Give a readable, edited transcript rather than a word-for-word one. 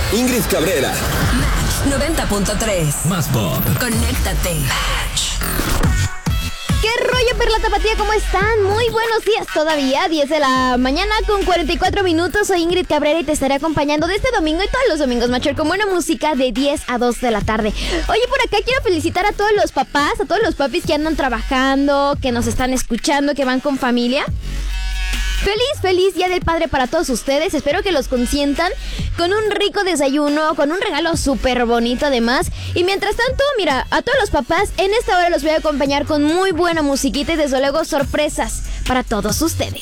Ingrid Cabrera. Match 90.3. Más pop. Conéctate. ¿Qué rollo, Perla Tapatía? ¿Cómo están? Muy buenos días todavía, 10 de la mañana con 44 minutos. Soy Ingrid Cabrera y te estaré acompañando de este domingo y todos los domingos, macho, con buena música de 10 a 2 de la tarde. Oye, por acá quiero felicitar a todos los papás, a todos los papis que andan trabajando, que nos están escuchando, que van con familia. Feliz Día del Padre para todos ustedes. Espero que los consientan con un rico desayuno, con un regalo súper bonito además. Y mientras tanto, mira, a todos los papás, en esta hora los voy a acompañar con muy buena musiquita y desde luego sorpresas para todos ustedes.